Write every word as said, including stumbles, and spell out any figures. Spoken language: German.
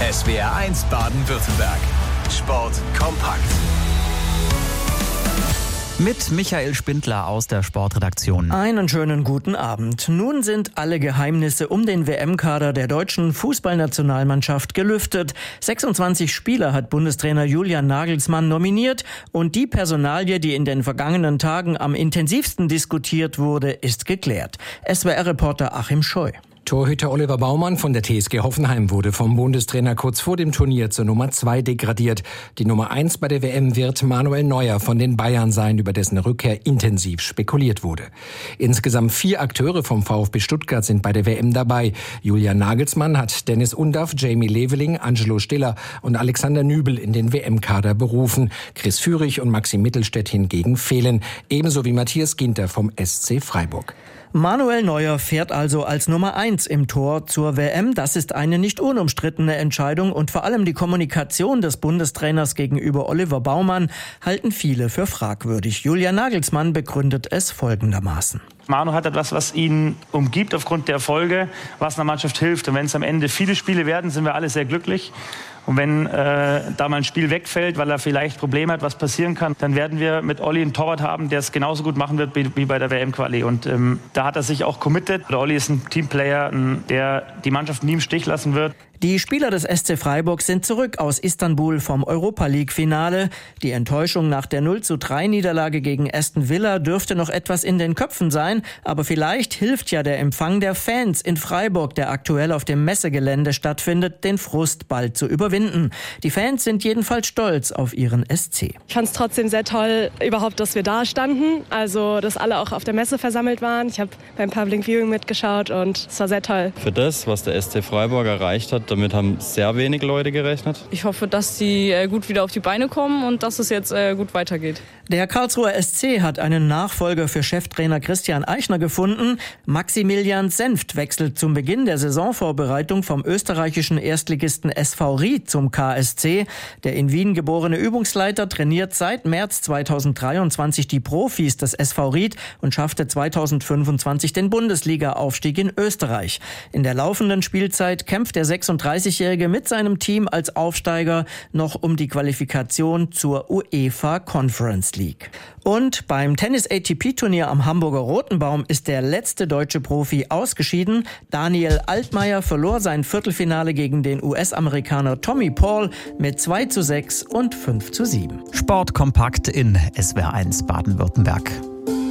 S W R eins Baden-Württemberg. Sport kompakt. Mit Michael Spindler aus der Sportredaktion. Einen schönen guten Abend. Nun sind alle Geheimnisse um den W M-Kader der deutschen Fußballnationalmannschaft gelüftet. sechsundzwanzig Spieler hat Bundestrainer Julian Nagelsmann nominiert und die Personalie, die in den vergangenen Tagen am intensivsten diskutiert wurde, ist geklärt. S W R-Reporter Achim Scheu. Torhüter Oliver Baumann von der T S G Hoffenheim wurde vom Bundestrainer kurz vor dem Turnier zur Nummer zwei degradiert. Die Nummer eins bei der W M wird Manuel Neuer von den Bayern sein, über dessen Rückkehr intensiv spekuliert wurde. Insgesamt vier Akteure vom VfB Stuttgart sind bei der W M dabei. Julian Nagelsmann hat Dennis Undaff, Jamie Leveling, Angelo Stiller und Alexander Nübel in den W M-Kader berufen. Chris Führig und Maxi Mittelstädt hingegen fehlen, ebenso wie Matthias Ginter vom S C Freiburg. Manuel Neuer fährt also als Nummer eins im Tor zur W M. Das ist eine nicht unumstrittene Entscheidung und vor allem die Kommunikation des Bundestrainers gegenüber Oliver Baumann halten viele für fragwürdig. Julian Nagelsmann begründet es folgendermaßen. Manu hat etwas, was ihn umgibt aufgrund der Erfolge, was einer Mannschaft hilft. Und wenn es am Ende viele Spiele werden, sind wir alle sehr glücklich. Und wenn äh, da mal ein Spiel wegfällt, weil er vielleicht Probleme hat, was passieren kann, dann werden wir mit Olli einen Torwart haben, der es genauso gut machen wird wie, wie bei der W M-Quali. Und ähm, da hat er sich auch committed. Der Olli ist ein Teamplayer, der die Mannschaft nie im Stich lassen wird. Die Spieler des S C Freiburg sind zurück aus Istanbul vom Europa-League-Finale. Die Enttäuschung nach der null zu drei Niederlage gegen Aston Villa dürfte noch etwas in den Köpfen sein. Aber vielleicht hilft ja der Empfang der Fans in Freiburg, der aktuell auf dem Messegelände stattfindet, den Frust bald zu überwinden. Die Fans sind jedenfalls stolz auf ihren S C. Ich fand es trotzdem sehr toll, überhaupt, dass wir da standen. Also, dass alle auch auf der Messe versammelt waren. Ich habe beim Public Viewing mitgeschaut und es war sehr toll. Für das, was der S C Freiburg erreicht hat, damit haben sehr wenig Leute gerechnet. Ich hoffe, dass die äh, gut wieder auf die Beine kommen und dass es jetzt äh, gut weitergeht. Der Karlsruher S C hat einen Nachfolger für Cheftrainer Christian Eichner gefunden. Maximilian Senft wechselt zum Beginn der Saisonvorbereitung vom österreichischen Erstligisten S V Ried zum K S C. Der in Wien geborene Übungsleiter trainiert seit März zweitausenddreiundzwanzig die Profis des S V Ried und schaffte zweitausendfünfundzwanzig den Bundesliga-Aufstieg in Österreich. In der laufenden Spielzeit kämpft der sechsunddreißigjährige mit seinem Team als Aufsteiger noch um die Qualifikation zur UEFA Conference League. Und beim Tennis-A T P-Turnier am Hamburger Rotenbaum ist der letzte deutsche Profi ausgeschieden. Daniel Altmaier verlor sein Viertelfinale gegen den U S-Amerikaner Tommy Paul mit zwei zu sechs und fünf zu sieben. Sport kompakt in S W R eins Baden-Württemberg.